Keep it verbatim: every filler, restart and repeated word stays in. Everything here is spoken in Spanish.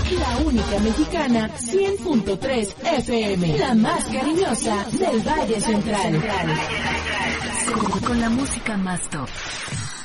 La única mexicana, cien punto tres F M. La más cariñosa del Valle Central. Con, con la música más top.